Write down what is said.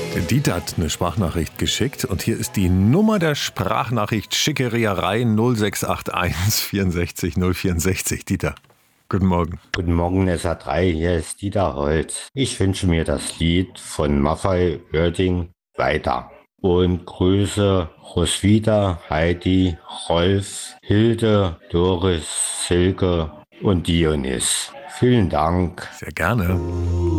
Der Dieter hat eine Sprachnachricht geschickt und hier ist die Nummer der Sprachnachricht Schickerierei 0681 64 064. Dieter, guten Morgen. Guten Morgen, SA3, hier ist Dieter Holz. Ich wünsche mir das Lied von Maffei Oerding weiter. Und grüße Roswitha, Heidi, Rolf, Hilde, Doris, Silke und Dionys. Vielen Dank. Sehr gerne.